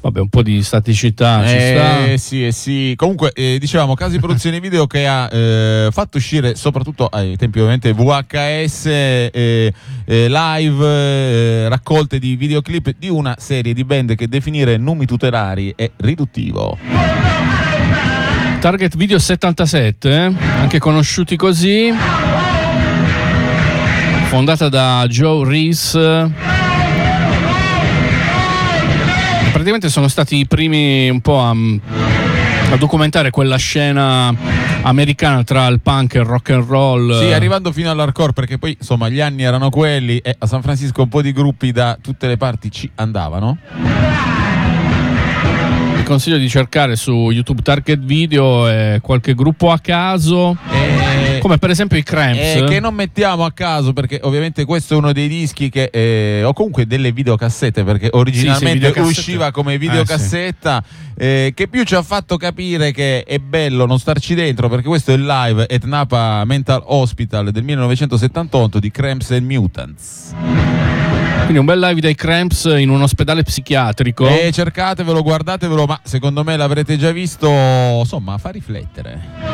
Vabbè, un po' di staticità ci sta. Sì. Comunque, dicevamo, casa di produzione video che ha fatto uscire, soprattutto ai tempi ovviamente VHS, live, raccolte di videoclip di una serie di band che definire numi tutelari è riduttivo. Target Video 77, anche conosciuti così, fondata da Joe Reese. Praticamente sono stati i primi un po' a documentare quella scena americana tra il punk e il rock and roll. Sì, arrivando fino all'hardcore, perché poi insomma gli anni erano quelli e a San Francisco un po' di gruppi da tutte le parti ci andavano. Vi consiglio di cercare su YouTube Target Video qualche gruppo a caso, come per esempio i Cramps, che non mettiamo a caso perché ovviamente questo è uno dei dischi che o comunque delle videocassette, perché originalmente usciva come videocassetta, che più ci ha fatto capire che è bello non starci dentro, perché questo è il live at Napa Mental Hospital del 1978 di Cramps and Mutants. Quindi un bel live dai Cramps in un ospedale psichiatrico. Cercatevelo, guardatevelo, ma secondo me l'avrete già visto, insomma, fa riflettere.